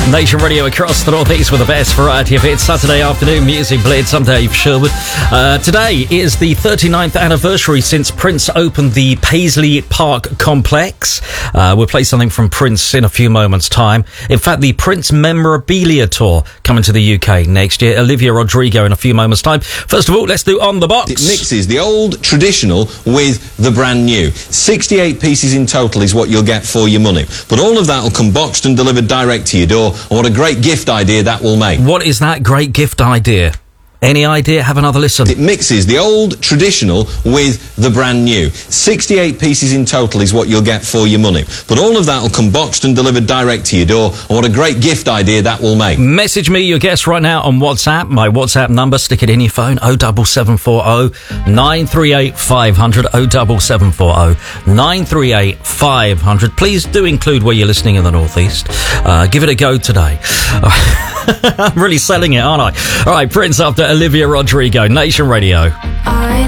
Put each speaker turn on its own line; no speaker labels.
Nation Radio across the northeast with the best variety of hits. Saturday afternoon music blitz. I'm Dave Sherwood. Today is the 39th anniversary since Prince opened the Paisley Park complex. We'll play something from Prince in a few moments' time. In fact, the Prince Memorabilia Tour coming to the UK next year. Olivia Rodrigo in a few moments' time. First of all, let's do On The Box.
It mixes the old traditional with the brand new. 68 pieces in total is what you'll get for your money. But all of that will come boxed and delivered direct to your door. And what a great gift idea that will make.
What is that great gift idea? Any idea? Have another listen.
It mixes the old traditional with the brand new. 68 pieces in total is what you'll get for your money. But all of that will come boxed and delivered direct to your door. And what a great gift idea that will make.
Message me your guess right now on WhatsApp. My WhatsApp number, stick it in your phone, 07740 938 500, 07740 938 500. Please do include where you're listening in the northeast. Give it a go today. I'm really selling it, aren't I? All right, Prince after Olivia Rodrigo, Nation Radio.